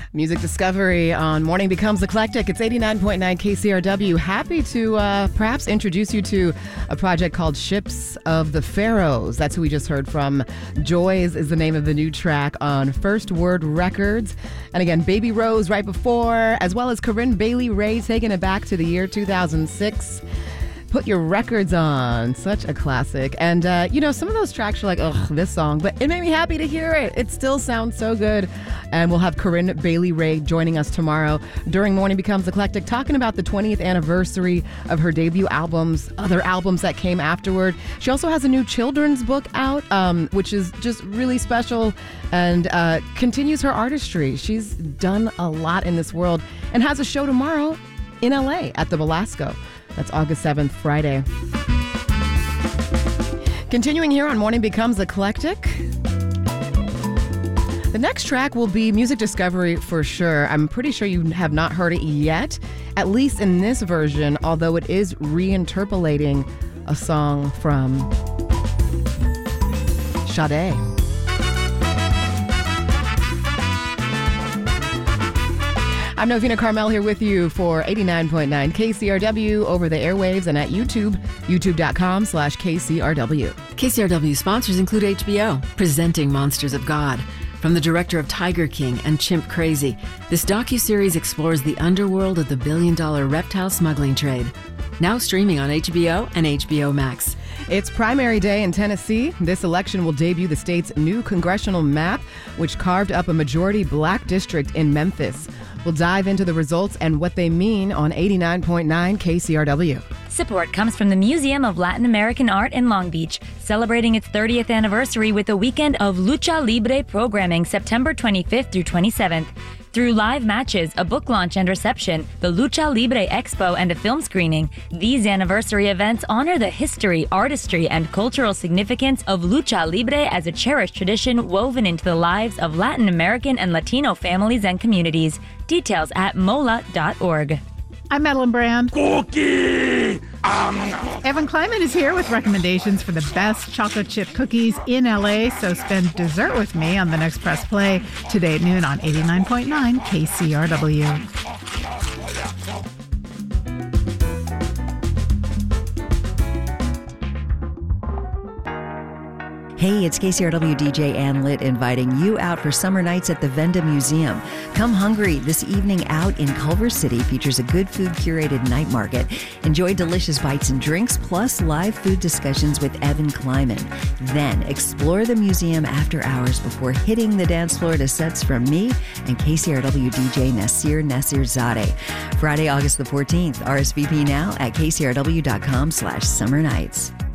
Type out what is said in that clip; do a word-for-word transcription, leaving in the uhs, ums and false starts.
Music Discovery on Morning Becomes Eclectic. It's eighty-nine point nine K C R W. Happy to uh, perhaps introduce you to a project called Ships of the Pharaohs. That's who we just heard from. Joys is the name of the new track on First Word Records. And again, Baby Rose right before, as well as Corinne Bailey Rae taking it back to the year two thousand six. Put Your Records On. Such a classic. And, uh, you know, some of those tracks are like, ugh, this song. But it made me happy to hear it. It still sounds so good. And we'll have Corinne Bailey Rae joining us tomorrow during Morning Becomes Eclectic, talking about the twentieth anniversary of her debut albums, other albums that came afterward. She also has a new children's book out, um, which is just really special and uh, continues her artistry. She's done a lot in this world and has a show tomorrow in L A at the Belasco. That's August seventh, Friday. Continuing here on Morning Becomes Eclectic. The next track will be Music Discovery for sure. I'm pretty sure you have not heard it yet, at least in this version, although it is reinterpolating a song from Sade. I'm Novena Carmel here with you for eighty-nine point nine K C R W over the airwaves and at YouTube, youtube.com slash KCRW. K C R W sponsors include H B O, presenting Monsters of God. From the director of Tiger King and Chimp Crazy, this docuseries explores the underworld of the billion-dollar reptile smuggling trade. Now streaming on H B O and H B O Max. It's primary day in Tennessee. This election will debut the state's new congressional map, which carved up a majority black district in Memphis. We'll dive into the results and what they mean on eighty-nine point nine K C R W. Support comes from the Museum of Latin American Art in Long Beach, celebrating its thirtieth anniversary with a weekend of Lucha Libre programming September twenty-fifth through twenty-seventh. Through live matches, a book launch and reception, the Lucha Libre Expo, and a film screening, these anniversary events honor the history, artistry, and cultural significance of Lucha Libre as a cherished tradition woven into the lives of Latin American and Latino families and communities. Details at mola dot org. I'm Madeline Brand. Cookie! Um. Evan Kleiman is here with recommendations for the best chocolate chip cookies in L A, so spend dessert with me on the next Press Play today at noon on eighty-nine point nine K C R W. Hey, it's K C R W D J Ann Litt inviting you out for summer nights at the Venda Museum. Come hungry. This evening out in Culver City features a good food curated night market. Enjoy delicious bites and drinks, plus live food discussions with Evan Kleiman. Then explore the museum after hours before hitting the dance floor to sets from me and K C R W D J Nasir Nasirzadeh. Friday, August the fourteenth. R S V P now at kcrw.com slash summer nights.